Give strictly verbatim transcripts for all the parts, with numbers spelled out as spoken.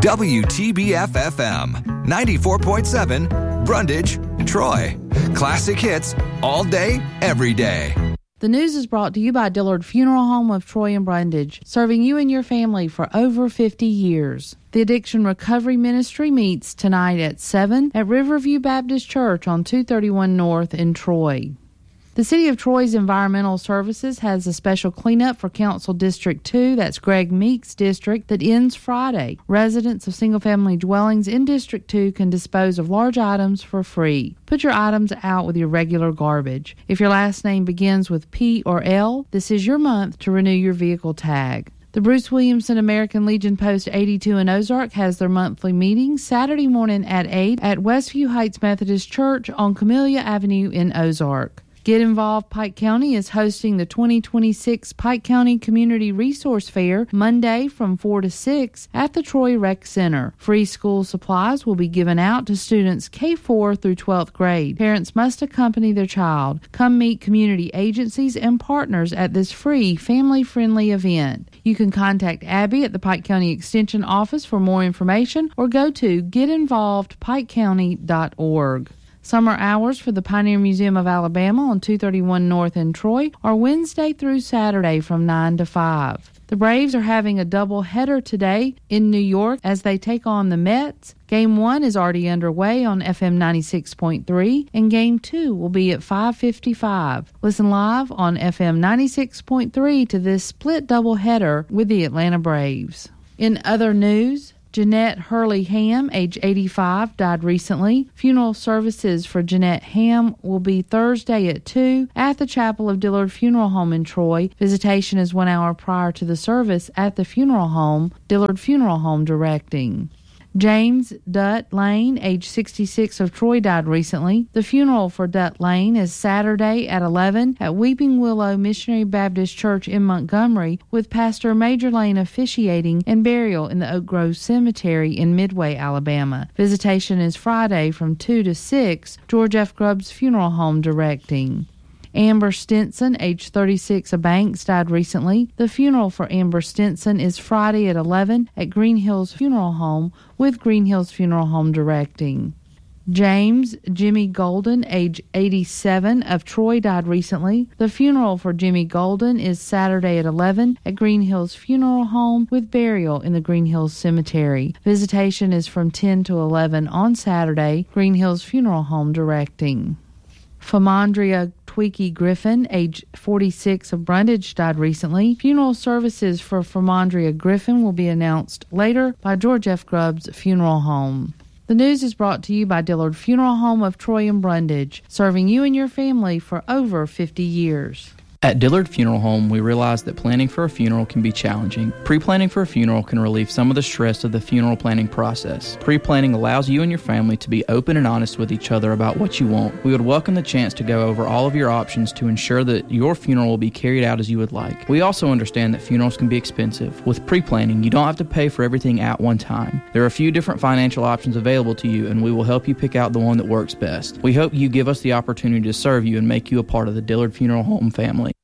W T B F F M, ninety-four point seven, Brundage, Troy. Classic hits all day, every day. The news is brought to you by Dillard Funeral Home of Troy and Brundage, serving you and your family for over fifty years. The Addiction Recovery Ministry meets tonight at seven at Riverview Baptist Church on two thirty-one North in Troy. The City of Troy's Environmental Services has a special cleanup for Council District two, that's Greg Meeks' district, that ends Friday. Residents of single-family dwellings in District two can dispose of large items for free. Put your items out with your regular garbage. If your last name begins with P or L, this is your month to renew your vehicle tag. The Bruce Williamson American Legion Post eighty-two in Ozark has their monthly meeting Saturday morning at eight at Westview Heights Methodist Church on Camellia Avenue in Ozark. Get Involved Pike County is hosting the twenty twenty-six Pike County Community Resource Fair Monday from four to six at the Troy Rec Center. Free school supplies will be given out to students K four through twelfth grade. Parents must accompany their child. Come meet community agencies and partners at this free, family-friendly event. You can contact Abby at the Pike County Extension Office for more information or go to get involved pike county dot org. Summer hours for the Pioneer Museum of Alabama on two thirty-one North in Troy are Wednesday through Saturday from nine to five. The Braves are having a doubleheader today in New York as they take on the Mets. Game one is already underway on F M ninety-six point three, and Game two will be at five fifty-five. Listen live on F M ninety-six point three to this split doubleheader with the Atlanta Braves. In other news, Jeanette Hurley Ham, age eighty-five, died recently. Funeral services for Jeanette Ham will be Thursday at two at the Chapel of Dillard Funeral Home in Troy. Visitation is one hour prior to the service at the funeral home, Dillard Funeral Home directing. James Dutt Lane, age sixty-six, of Troy, died recently. The funeral for Dutt Lane is Saturday at eleven at Weeping Willow Missionary Baptist Church in Montgomery, with Pastor Major Lane officiating and burial in the Oak Grove Cemetery in Midway, Alabama. Visitation is Friday from two to six, George F. Grubbs Funeral Home directing. Amber Stinson, age thirty-six, of Banks, died recently. The funeral for Amber Stinson is Friday at eleven at Green Hills Funeral Home, with Green Hills Funeral Home directing. James Jimmy Golden, age eighty-seven, of Troy, died recently. The funeral for Jimmy Golden is Saturday at eleven at Green Hills Funeral Home, with burial in the Green Hills Cemetery. Visitation is from ten to eleven on Saturday, Green Hills Funeral Home directing. Famondria Tweaky Griffin, age forty-six, of Brundage, died recently. Funeral services for Famondria Griffin will be announced later by George F. Grubbs Funeral Home. The news is brought to you by Dillard Funeral Home of Troy and Brundage, serving you and your family for over fifty years. At Dillard Funeral Home, we realize that planning for a funeral can be challenging. Pre-planning for a funeral can relieve some of the stress of the funeral planning process. Pre-planning allows you and your family to be open and honest with each other about what you want. We would welcome the chance to go over all of your options to ensure that your funeral will be carried out as you would like. We also understand that funerals can be expensive. With pre-planning, you don't have to pay for everything at one time. There are a few different financial options available to you, and we will help you pick out the one that works best. We hope you give us the opportunity to serve you and make you a part of the Dillard Funeral Home family.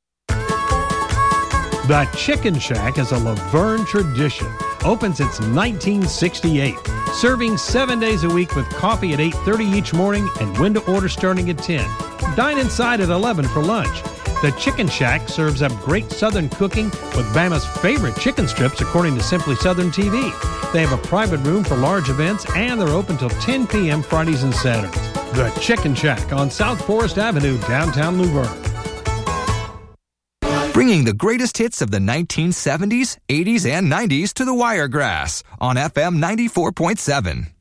The Chicken Shack is a Laverne tradition. Opens since nineteen sixty-eight. Serving seven days a week with coffee at eight thirty each morning and window order starting at ten. Dine inside at eleven for lunch. The Chicken Shack serves up great Southern cooking with Bama's favorite chicken strips according to Simply Southern T V. They have a private room for large events and they're open till ten p.m. Fridays and Saturdays. The Chicken Shack on South Forest Avenue, downtown Luverne. Bringing the greatest hits of the nineteen seventies, eighties, and nineties to the Wiregrass on F M ninety-four point seven.